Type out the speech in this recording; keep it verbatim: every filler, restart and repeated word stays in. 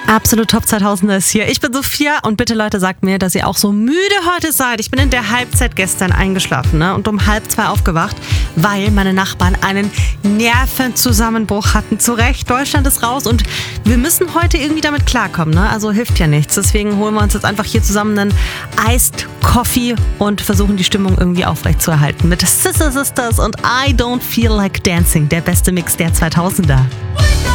Absolut Top zweitausender ist hier. Ich bin Sophia und bitte Leute, sagt mir, dass ihr auch so müde heute seid. Ich bin in der Halbzeit gestern eingeschlafen, ne, und um halb zwei aufgewacht, weil meine Nachbarn einen Nervenzusammenbruch hatten. Zu Recht, Deutschland ist raus und wir müssen heute irgendwie damit klarkommen, ne? Also hilft ja nichts. Deswegen holen wir uns jetzt einfach hier zusammen einen Iced Coffee und versuchen die Stimmung irgendwie aufrechtzuerhalten mit Sister Sisters und I Don't Feel Like Dancing, der beste Mix der zweitausender.